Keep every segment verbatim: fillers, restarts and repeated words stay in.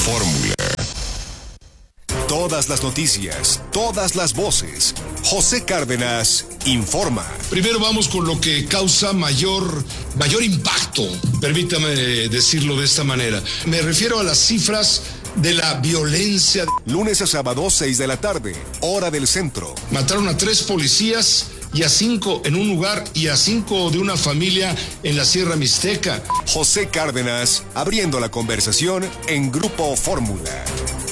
Fórmula. Todas las noticias, todas las voces. José Cárdenas informa. Primero vamos con lo que causa mayor, mayor impacto, permítame decirlo de esta manera. Me refiero a las cifras de la violencia. Lunes a sábado, seis de la tarde, hora del centro. Mataron a tres policías y a cinco en un lugar y a cinco de una familia en la Sierra Mixteca. José Cárdenas, abriendo la conversación en Grupo Fórmula.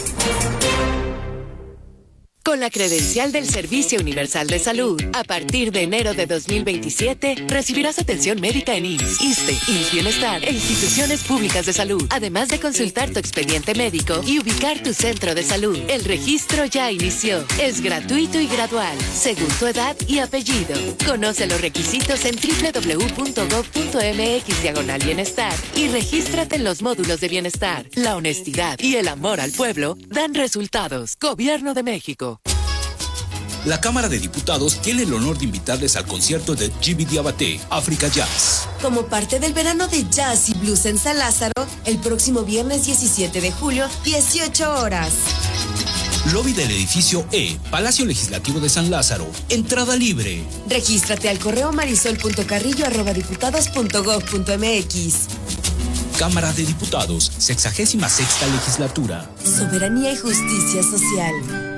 Con la credencial del Servicio Universal de Salud, a partir de enero de dos mil veintisiete, recibirás atención médica en I M S S, ISSSTE, I M S S Bienestar e instituciones públicas de salud, además de consultar tu expediente médico y ubicar tu centro de salud. El registro ya inició. Es gratuito y gradual, según tu edad y apellido. Conoce los requisitos en doble u doble u doble u punto gob punto eme equis diagonal bienestar y regístrate en los módulos de bienestar. La honestidad y el amor al pueblo dan resultados. Gobierno de México. La Cámara de Diputados tiene el honor de invitarles al concierto de Djiby Diabaté, Africa Jazz. Como parte del verano de jazz y blues en San Lázaro, el próximo viernes diecisiete de julio, dieciocho horas. Lobby del edificio E, Palacio Legislativo de San Lázaro. Entrada libre. Regístrate al correo marisol punto carrillo arroba diputados punto gob punto eme equis. Cámara de Diputados, sexagésima sexta legislatura. Soberanía y justicia social.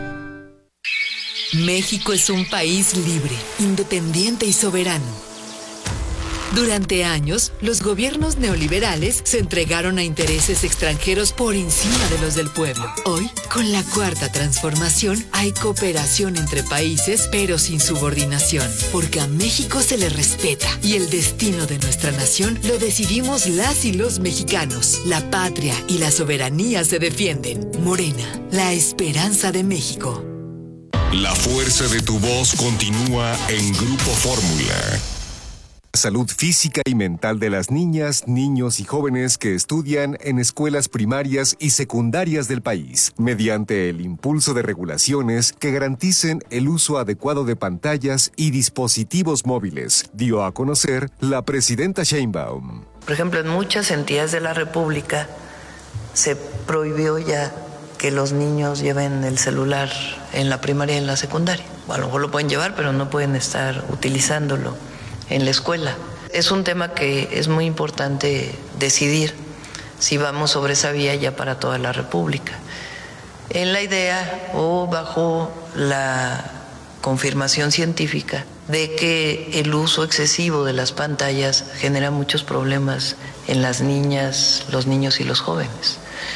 México es un país libre, independiente y soberano. Durante años, los gobiernos neoliberales se entregaron a intereses extranjeros por encima de los del pueblo. Hoy, con la Cuarta Transformación, hay cooperación entre países, pero sin subordinación, porque a México se le respeta y el destino de nuestra nación lo decidimos las y los mexicanos. La patria y la soberanía se defienden. Morena, la esperanza de México. La fuerza de tu voz continúa en Grupo Fórmula. Salud física y mental de las niñas, niños y jóvenes que estudian en escuelas primarias y secundarias del país, mediante el impulso de regulaciones que garanticen el uso adecuado de pantallas y dispositivos móviles, dio a conocer la presidenta Sheinbaum. Por ejemplo, en muchas entidades de la República se prohibió ya que los niños lleven el celular en la primaria y en la secundaria. A lo mejor lo pueden llevar, pero no pueden estar utilizándolo en la escuela. Es un tema que es muy importante decidir si vamos sobre esa vía ya para toda la República. En la idea o bajo la confirmación científica de que el uso excesivo de las pantallas genera muchos problemas en las niñas, los niños y los jóvenes.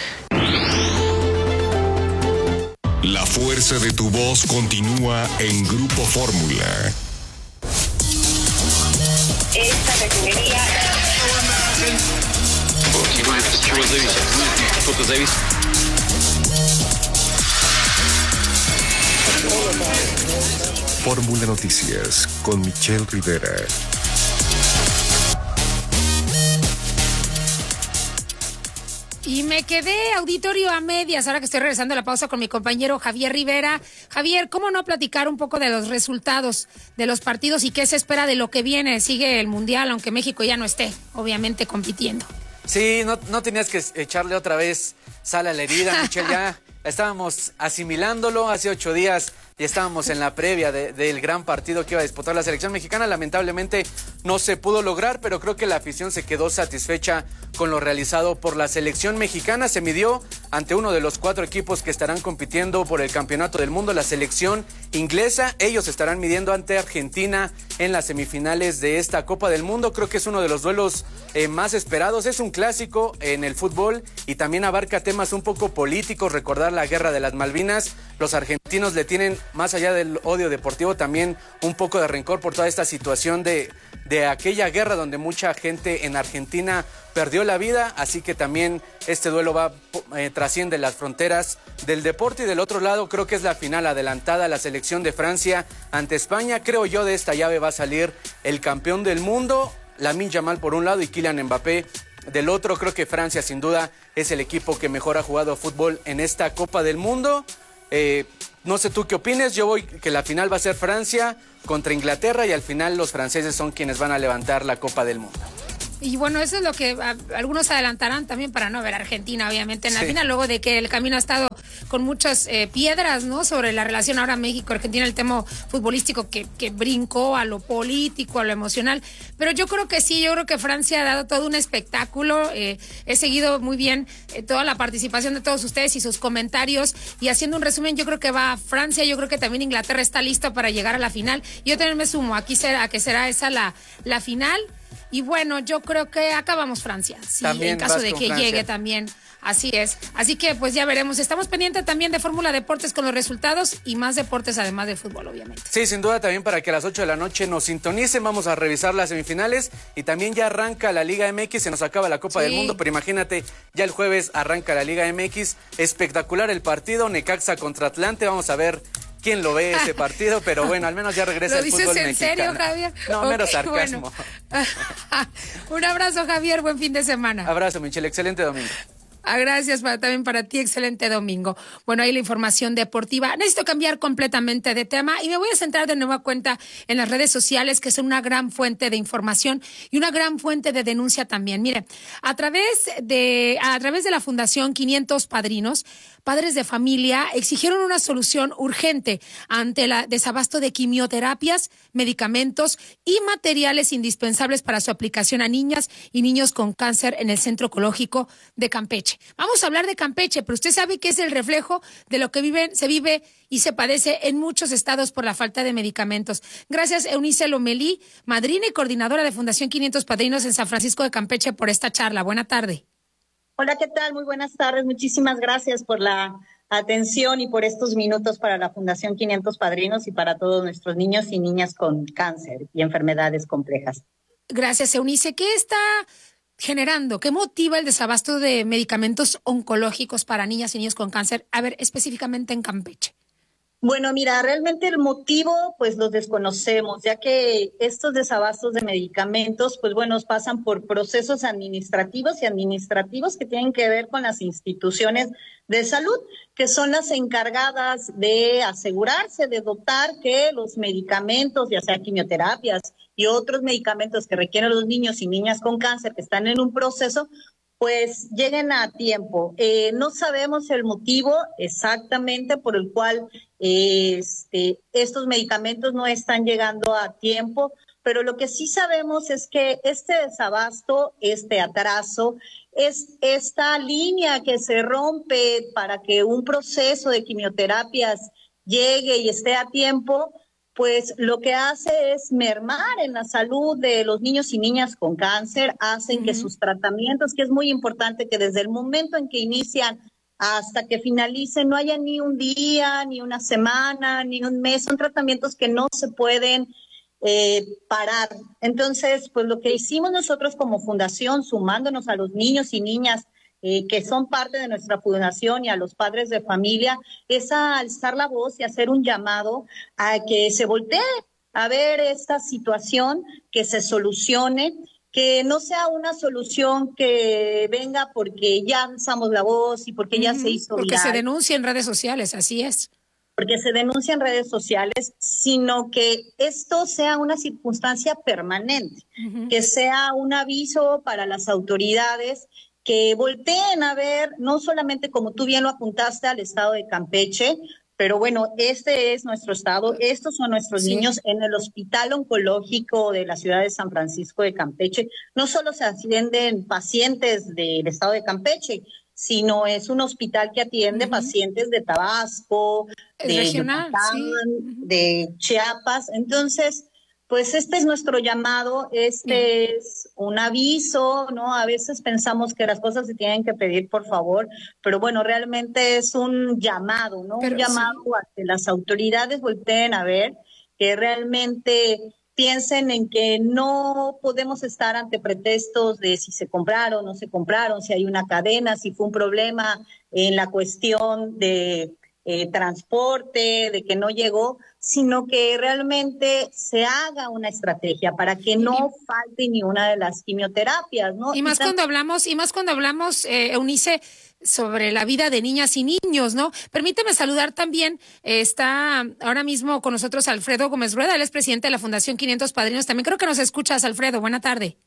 La fuerza de tu voz continúa en Grupo Fórmula. Esta refinería. Fórmula Noticias con Michelle Rivera. Y me quedé, auditorio, a medias, ahora que estoy regresando a la pausa con mi compañero Javier Rivera. Javier, ¿cómo no platicar un poco de los resultados de los partidos y qué se espera de lo que viene? Sigue el Mundial, aunque México ya no esté, obviamente, compitiendo. Sí, no, no tenías que echarle otra vez sal a la herida, Michelle, ya estábamos asimilándolo hace ocho días y estábamos en la previa de, del gran partido que iba a disputar la selección mexicana. Lamentablemente no se pudo lograr, pero creo que la afición se quedó satisfecha con lo realizado por la selección mexicana. Se midió ante uno de los cuatro equipos que estarán compitiendo por el campeonato del mundo, la selección inglesa. Ellos estarán midiendo ante Argentina en las semifinales de esta Copa del Mundo. Creo que es uno de los duelos eh, más esperados. Es un clásico en el fútbol y también abarca temas un poco políticos, recordar la guerra de las Malvinas. Los argentinos le tienen, más allá del odio deportivo, también un poco de rencor por toda esta situación de, de aquella guerra donde mucha gente en Argentina perdió la vida, así que también este duelo va eh, trasciende las fronteras del deporte. Y del otro lado creo que es la final adelantada, la selección de Francia ante España. Creo yo de esta llave va a salir el campeón del mundo, Lamine Yamal por un lado y Kylian Mbappé del otro. Creo que Francia sin duda es el equipo que mejor ha jugado fútbol en esta Copa del Mundo. Eh, no sé tú qué opines, yo voy que la final va a ser Francia contra Inglaterra y al final los franceses son quienes van a levantar la Copa del Mundo. Y bueno, eso es lo que a, algunos adelantarán también para no ver a Argentina, obviamente, en la sí. final, luego de que el camino ha estado con muchas eh, piedras, ¿no? Sobre la relación ahora México-Argentina, el tema futbolístico que, que brincó a lo político, a lo emocional. Pero yo creo que sí, yo creo que Francia ha dado todo un espectáculo. Eh, he seguido muy bien eh, toda la participación de todos ustedes y sus comentarios. Y haciendo un resumen, yo creo que va a Francia, yo creo que también Inglaterra está listo para llegar a la final. Yo también me sumo, aquí será, a que será esa la, la final. Y bueno, yo creo que acabamos Francia, sí, también en caso de que Francia. Llegue también, así es. Así que pues ya veremos, estamos pendientes también de Fórmula Deportes con los resultados y más deportes además de fútbol, obviamente. Sí, sin duda también para que a las ocho de la noche nos sintonicen, vamos a revisar las semifinales y también ya arranca la Liga M X, se nos acaba la Copa sí. del Mundo, pero imagínate, ya el jueves arranca la Liga M X, espectacular el partido, Necaxa contra Atlante, vamos a ver quién lo ve ese partido, pero bueno, al menos ya regresa el fútbol mexicano. ¿Lo dices en serio, Javier? No, okay, mero sarcasmo. Bueno. Un abrazo, Javier, buen fin de semana. Abrazo, Michelle, excelente domingo. Ah, gracias para, también para ti, excelente domingo. Bueno, ahí la información deportiva. Necesito cambiar completamente de tema y me voy a centrar de nueva cuenta en las redes sociales, que son una gran fuente de información y una gran fuente de denuncia también. Mire, a través de, a través de la Fundación quinientos Padrinos, padres de familia exigieron una solución urgente ante el desabasto de quimioterapias, medicamentos y materiales indispensables para su aplicación a niñas y niños con cáncer en el Centro Oncológico de Campeche. Vamos a hablar de Campeche, pero usted sabe que es el reflejo de lo que viven, se vive y se padece en muchos estados por la falta de medicamentos. Gracias, Eunice Lomelí, madrina y coordinadora de Fundación quinientos Padrinos en San Francisco de Campeche, por esta charla. Buena tarde. Hola, ¿qué tal? Muy buenas tardes. Muchísimas gracias por la atención y por estos minutos para la Fundación quinientos Padrinos y para todos nuestros niños y niñas con cáncer y enfermedades complejas. Gracias, Eunice. ¿Qué está generando, qué motiva el desabasto de medicamentos oncológicos para niñas y niños con cáncer? A ver, específicamente en Campeche. Bueno, mira, realmente el motivo pues los desconocemos, ya que estos desabastos de medicamentos pues bueno, pasan por procesos administrativos y administrativos que tienen que ver con las instituciones de salud, que son las encargadas de asegurarse, de dotar que los medicamentos, ya sea quimioterapias y otros medicamentos que requieren los niños y niñas con cáncer que están en un proceso, pues lleguen a tiempo. Eh, no sabemos el motivo exactamente por el cual eh, este, estos medicamentos no están llegando a tiempo, pero lo que sí sabemos es que este desabasto, este atraso, es esta línea que se rompe para que un proceso de quimioterapias llegue y esté a tiempo, pues lo que hace es mermar en la salud de los niños y niñas con cáncer, hacen uh-huh. que sus tratamientos, que es muy importante que desde el momento en que inician hasta que finalicen no haya ni un día, ni una semana, ni un mes, son tratamientos que no se pueden eh, parar. Entonces, pues lo que hicimos nosotros como fundación, sumándonos a los niños y niñas Eh, que son parte de nuestra fundación y a los padres de familia, es a alzar la voz y hacer un llamado a que se voltee a ver esta situación, que se solucione, que no sea una solución que venga porque ya alzamos la voz y porque ya uh-huh, se hizo porque viral. se denuncia en redes sociales, así es. Porque se denuncia en redes sociales, sino que esto sea una circunstancia permanente, uh-huh. que sea un aviso para las autoridades, que volteen a ver, no solamente como tú bien lo apuntaste al estado de Campeche, pero bueno, este es nuestro estado, estos son nuestros sí. niños en el Hospital Oncológico de la ciudad de San Francisco de Campeche. No solo se atienden pacientes del estado de Campeche, sino es un hospital que atiende uh-huh. pacientes de Tabasco, de regional, Yucatán, sí. uh-huh. de Chiapas. Entonces, pues este es nuestro llamado, este uh-huh. es un aviso, ¿no? A veces pensamos que las cosas se tienen que pedir por favor, pero bueno, realmente es un llamado, ¿no? Pero un llamado sí. a que las autoridades volteen a ver, que realmente piensen en que no podemos estar ante pretextos de si se compraron o no se compraron, si hay una cadena, si fue un problema en la cuestión de eh, transporte, de que no llegó, sino que realmente se haga una estrategia para que no falte ni una de las quimioterapias, ¿no? Y más y cuando hablamos, y más cuando hablamos, eh, Eunice, sobre la vida de niñas y niños, ¿no? Permíteme saludar también, eh, está ahora mismo con nosotros Alfredo Gómez Rueda, él es presidente de la Fundación quinientos Padrinos, también creo que nos escuchas, Alfredo, buena tarde.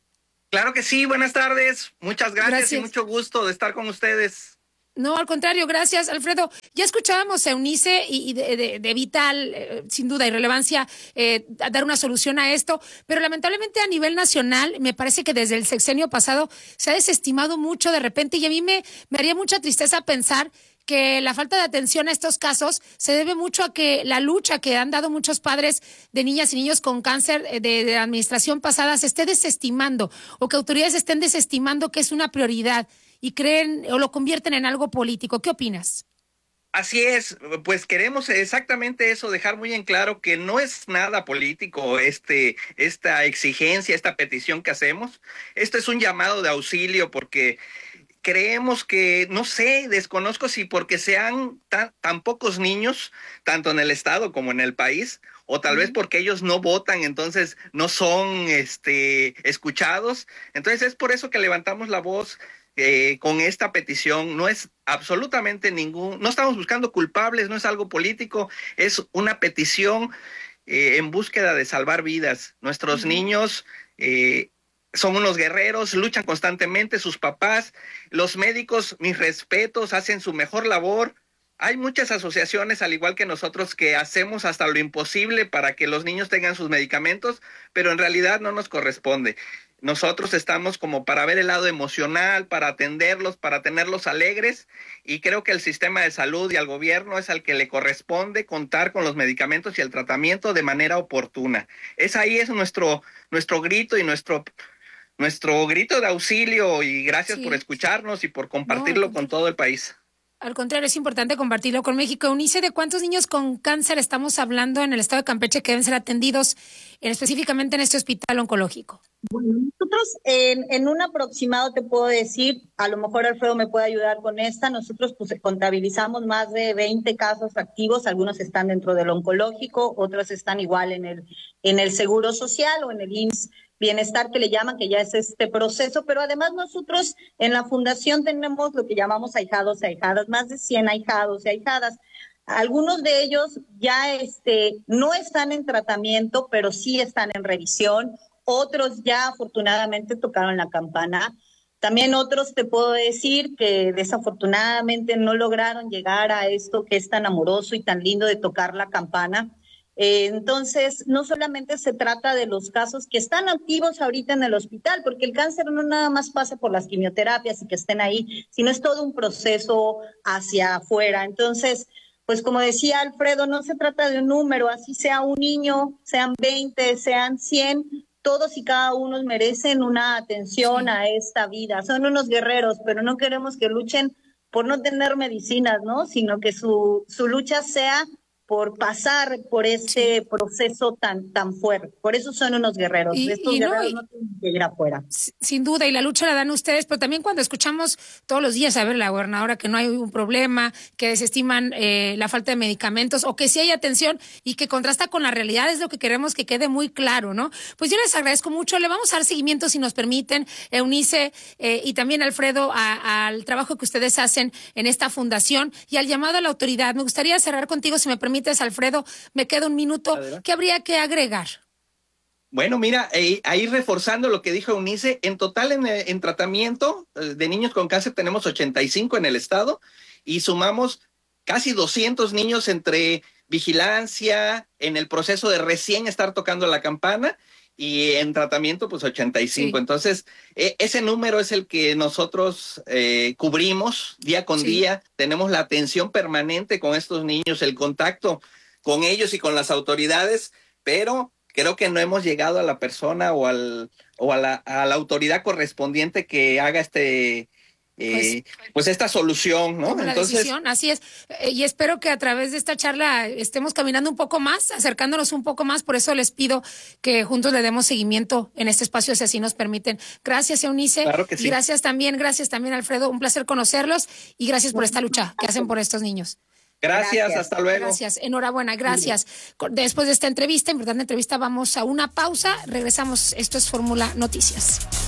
Claro que sí, buenas tardes. Muchas gracias, gracias. Y mucho gusto de estar con ustedes. No, al contrario, gracias, Alfredo. Ya escuchábamos a Eunice y, y de, de, de vital, eh, sin duda, y relevancia eh, dar una solución a esto, pero lamentablemente a nivel nacional me parece que desde el sexenio pasado se ha desestimado mucho de repente y a mí me, me haría mucha tristeza pensar que la falta de atención a estos casos se debe mucho a que la lucha que han dado muchos padres de niñas y niños con cáncer de, de administración pasada se esté desestimando o que autoridades estén desestimando que es una prioridad y creen o lo convierten en algo político. ¿Qué opinas? Así es, pues queremos exactamente eso, dejar muy en claro que no es nada político este, esta exigencia, esta petición que hacemos. Esto es un llamado de auxilio porque creemos que, no sé, desconozco si porque sean tan, tan pocos niños, tanto en el estado como en el país, o tal uh-huh. vez porque ellos no votan, entonces no son este, escuchados. Entonces es por eso que levantamos la voz eh, con esta petición. No es absolutamente ningún, no estamos buscando culpables, no es algo político, es una petición eh, en búsqueda de salvar vidas. Nuestros uh-huh. niños eh, son unos guerreros, luchan constantemente, sus papás, los médicos, mis respetos, hacen su mejor labor. Hay muchas asociaciones, al igual que nosotros, que hacemos hasta lo imposible para que los niños tengan sus medicamentos, pero en realidad no nos corresponde. Nosotros estamos como para ver el lado emocional, para atenderlos, para tenerlos alegres, y creo que el sistema de salud y al gobierno es al que le corresponde contar con los medicamentos y el tratamiento de manera oportuna. Es ahí es nuestro, nuestro grito y nuestro... Nuestro grito de auxilio y gracias sí. por escucharnos y por compartirlo no, con todo el país. Al contrario, es importante compartirlo con México. Eunice, ¿de cuántos niños con cáncer estamos hablando en el estado de Campeche que deben ser atendidos en, específicamente en este hospital oncológico? Bueno, nosotros en, en un aproximado te puedo decir, a lo mejor Alfredo me puede ayudar con esta, nosotros pues contabilizamos más de veinte casos activos, algunos están dentro del oncológico, otros están igual en el, en el Seguro Social o en el I M S S Bienestar que le llaman, que ya es este proceso, pero además nosotros en la fundación tenemos lo que llamamos ahijados y ahijadas, más de cien ahijados y ahijadas. Algunos de ellos ya este, no están en tratamiento, pero sí están en revisión. Otros ya afortunadamente tocaron la campana. También otros te puedo decir que desafortunadamente no lograron llegar a esto que es tan amoroso y tan lindo de tocar la campana. Eh, entonces, no solamente se trata de los casos que están activos ahorita en el hospital, porque el cáncer no nada más pasa por las quimioterapias y que estén ahí, sino es todo un proceso hacia afuera. Entonces, pues como decía Alfredo, no se trata de un número, así sea un niño, sean veinte, sean cien, todos y cada uno merecen una atención sí. a esta vida. Son unos guerreros, pero no queremos que luchen por no tener medicinas, ¿no? Sino que su, su lucha sea por pasar por ese proceso tan tan fuerte. Por eso son unos guerreros. Y, Estos y guerreros no, no tienen que ir afuera. Sin duda, y la lucha la dan ustedes, pero también cuando escuchamos todos los días a ver la gobernadora que no hay un problema, que desestiman eh, la falta de medicamentos, o que sí hay atención y que contrasta con la realidad, es lo que queremos que quede muy claro, ¿no? Pues yo les agradezco mucho, le vamos a dar seguimiento si nos permiten, Eunice eh, y también Alfredo, a, al trabajo que ustedes hacen en esta fundación y al llamado a la autoridad. Me gustaría cerrar contigo, si me permite, Alfredo, me queda un minuto. Adelante. ¿Qué habría que agregar? Bueno, mira, eh, ahí reforzando lo que dijo Eunice, en total en, en tratamiento de niños con cáncer tenemos ochenta y cinco en el estado y sumamos casi doscientos niños entre vigilancia, en el proceso de recién estar tocando la campana y en tratamiento pues ochenta y cinco. Sí. Entonces, eh, ese número es el que nosotros eh, cubrimos día con sí. día. Tenemos la atención permanente con estos niños, el contacto con ellos y con las autoridades, pero creo que no hemos llegado a la persona o, al, o a, la, a la autoridad correspondiente que haga este... Eh, pues, pues esta solución, ¿no? La Entonces, decisión, así es. Eh, y espero que a través de esta charla estemos caminando un poco más, acercándonos un poco más. Por eso les pido que juntos le demos seguimiento en este espacio, si así nos permiten. Gracias, Eunice. Claro que sí. Y gracias también, gracias también, Alfredo. Un placer conocerlos y gracias por esta lucha que hacen por estos niños. Gracias, gracias, hasta luego. Gracias, enhorabuena, gracias. Después de esta entrevista, importante entrevista, vamos a una pausa. Regresamos. Esto es Fórmula Noticias.